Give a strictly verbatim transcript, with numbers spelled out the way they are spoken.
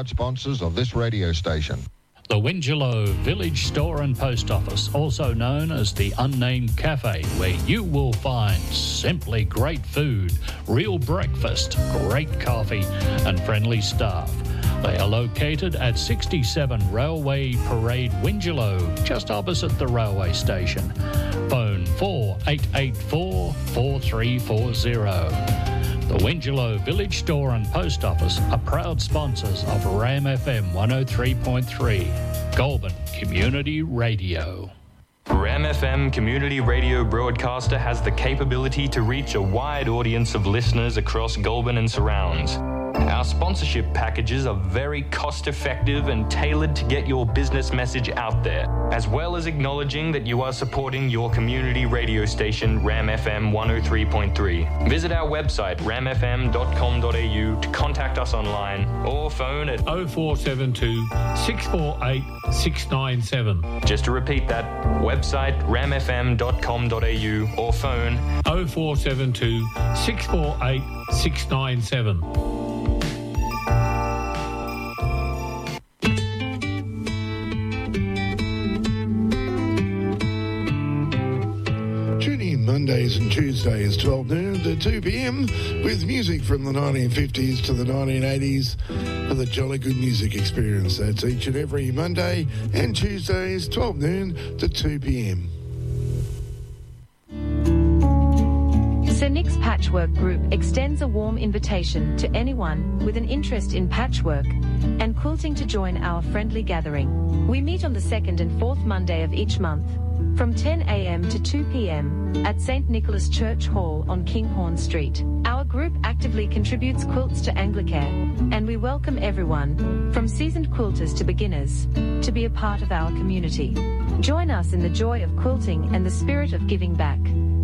proud sponsors of this radio station. The Wingelow Village Store and Post Office, also known as the Unnamed Cafe, where you will find simply great food, real breakfast, great coffee, and friendly staff. They are located at sixty-seven Railway Parade, Wingelow, just opposite the railway station. Phone four eight eight four, four three four zero. The Wingelow Village Store and Post Office are proud sponsors of Ram F M one oh three point three, Goulburn Community Radio. Ram F M Community Radio broadcaster has the capability to reach a wide audience of listeners across Goulburn and surrounds. Our sponsorship packages are very cost-effective and tailored to get your business message out there, as well as acknowledging that you are supporting your community radio station, Ram F M one oh three point three. Visit our website, ram f m dot com dot a u, to contact us online or phone at oh four seven two, six four eight, six nine seven. Just to repeat that, website ram f m dot com dot a u or phone oh four seven two, six four eight, six nine seven. Mondays and Tuesdays, twelve noon to two p.m, with music from the nineteen fifties to the nineteen eighties for the Jolly Good Music Experience. That's each and every Monday and Tuesdays, twelve noon to two p.m. Sir Nick's Patchwork Group extends a warm invitation to anyone with an interest in patchwork and quilting to join our friendly gathering. We meet on the second and fourth Monday of each month, from ten a.m. to two p.m. at Saint Nicholas Church Hall on Kinghorn Street. Our group actively contributes quilts to Anglicare, and we welcome everyone, from seasoned quilters to beginners, to be a part of our community. Join us in the joy of quilting and the spirit of giving back.